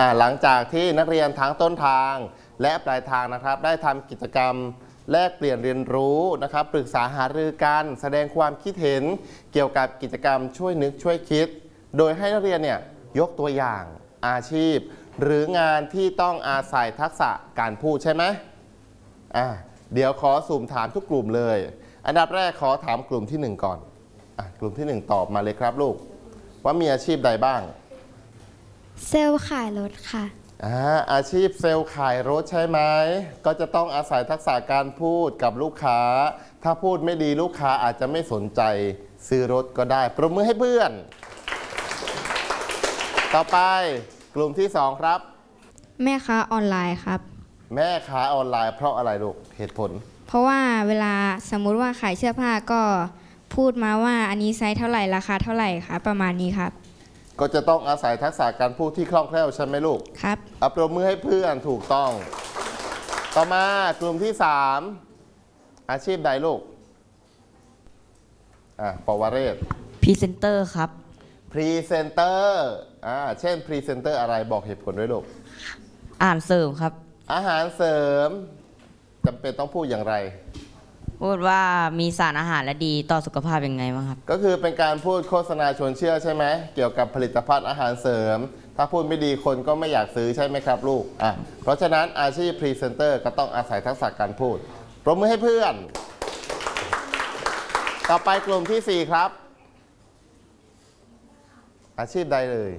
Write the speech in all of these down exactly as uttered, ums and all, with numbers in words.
อ่าหลังจากที่นักเรียนทั้งต้นทางและปลายทางนะครับได้ทำกิจกรรมแลกเปลี่ยนเรียนรู้นะครับปรึกษาหารือกันแสดงความคิดเห็นเกี่ยวกับกิจกรรมช่วยนึกช่วยคิดโดยให้นักเรียนเนี่ยยกตัวอย่างอาชีพหรืองานที่ต้องอาศัยทักษะการพูดใช่ไหมอ่าเดี๋ยวขอสุ่มถามทุกกลุ่มเลยอันดับแรกขอถามกลุ่มที่หนึ่งก่อนอ่ะกลุ่มที่หนึ่งตอบมาเลยครับลูกว่ามีอาชีพใดบ้างเซลล์ขายรถค่ะอ่าอาชีพเซลล์ขายรถใช่ไหมก็จะต้องอาศัยทักษะการพูดกับลูกค้าถ้าพูดไม่ดีลูกค้าอาจจะไม่สนใจซื้อรถก็ได้ปรบมือให้เพื่อนต่อไปกลุ่มที่สองครับแม่ค้าออนไลน์ครับแม่ค้าออนไลน์เพราะอะไรลูกเหตุผลเพราะว่าเวลาสมมุติว่าขายเสื้อผ้าก็พูดมาว่าอันนี้ไซส์เท่าไหร่ราคาเท่าไหร่คะประมาณนี้ครับก็จะต้องอาศัยทักษะการพูดที่คล่องแคล่วใช่ไหมลูกครับเอาปรบมือให้เพื่อนถูกต้องต่อมากลุ่มที่สามอาชีพใดลูกอ่ะปวเรศพรีเซนเตอร์ครับพรีเซนเตอร์อ่าเช่นพรีเซนเตอร์อะไรบอกเหตุผลด้วยลูกอาหารเสริมครับอาหารเสริมจำเป็นต้องพูดอย่างไรพูดว่ามีสารอาหารและดีต่อสุขภาพยังไงบ้างครับก็คือเป็นการพูดโฆษณาชวนเชื่อใช่ไหมเกี่ยวกับผลิตภัณฑ์อาหารเสริมถ้าพูดไม่ดีคนก็ไม่อยากซื้อใช่ไหมครับลูกอ่ะเพราะฉะนั้นอาชีพพรีเซนเตอร์ก็ต้องอาศัยทักษะการพูดปรบมือให้เพื่อนต่อไปกลุ่มที่สี่ครับอาชีพใดเลย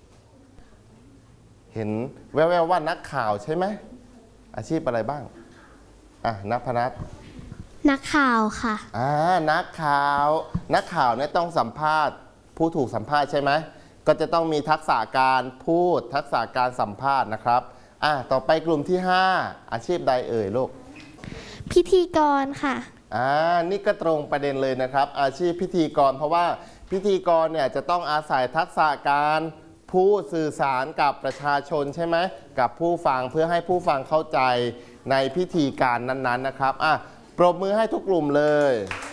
เห็นแว่วๆว่านักข่าวใช่ไหมอาชีพอะไรบ้างอ่ะนักพนัสนักข่าวค่ะอ่านักข่าวนักข่าวเนี่ยต้องสัมภาษณ์ผู้ถูกสัมภาษณ์ใช่ไหมก็จะต้องมีทักษะการพูดทักษะการสัมภาษณ์นะครับอ่ะต่อไปกลุ่มที่ห้าอาชีพใดเอ่ยลูกพิธีกรค่ะอ่านี่ก็ตรงประเด็นเลยนะครับอาชีพพิธีกรเพราะว่าพิธีกรเนี่ยจะต้องอาศัยทักษะการพูดสื่อสารกับประชาชนใช่ไหมกับผู้ฟังเพื่อให้ผู้ฟังเข้าใจในพิธีการนั้นๆนะครับอ่ะปรบมือให้ทุกกลุ่มเลย